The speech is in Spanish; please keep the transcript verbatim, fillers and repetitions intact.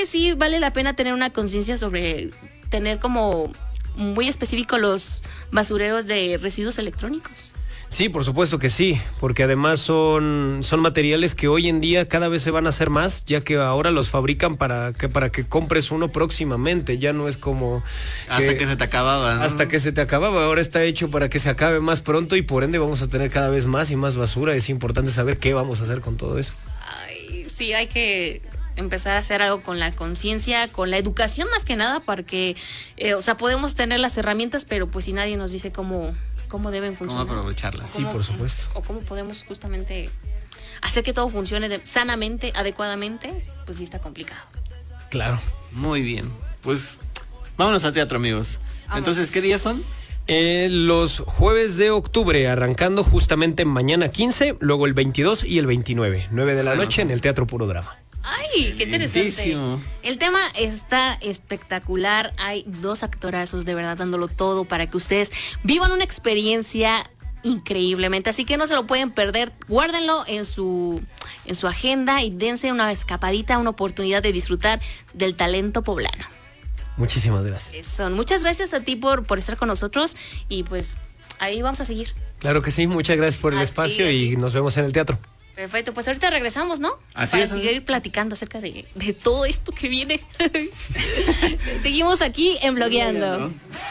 que sí vale la pena tener una conciencia sobre tener como muy específico los basureros de residuos electrónicos. Sí, por supuesto que sí, porque además son, son materiales que hoy en día cada vez se van a hacer más, ya que ahora los fabrican para que, para que compres uno próximamente, ya no es como... Hasta que, que se te acababa, ¿no? Hasta que se te acababa, ahora está hecho para que se acabe más pronto y por ende vamos a tener cada vez más y más basura. Es importante saber qué vamos a hacer con todo eso. Ay, sí, hay que empezar a hacer algo con la conciencia, con la educación más que nada, porque, eh, o sea, podemos tener las herramientas, pero pues si nadie nos dice cómo... cómo deben funcionar. Cómo aprovecharlas. Sí, por supuesto. O cómo podemos justamente hacer que todo funcione de, sanamente, adecuadamente, pues sí está complicado. Claro. Muy bien. Pues vámonos al teatro, amigos. Vamos. Entonces, ¿qué días son? Eh, los jueves de octubre, arrancando justamente mañana quince, luego el veintidós y el veintinueve, nueve de la noche en el Teatro Puro Drama. Ay, qué interesante. El tema está espectacular. Hay dos actorazos de verdad dándolo todo para que ustedes vivan una experiencia increíblemente. Así que no se lo pueden perder. Guárdenlo en su, en su agenda y dense una escapadita, una oportunidad de disfrutar del talento poblano. Muchísimas gracias. Son muchas gracias a ti por, por estar con nosotros y pues ahí vamos a seguir. Claro que sí, muchas gracias por el a espacio ti, y nos vemos en el teatro. Perfecto, pues ahorita regresamos, ¿no? Así Para es. seguir ¿sí? platicando acerca de, de todo esto que viene. Seguimos aquí en Blogueando.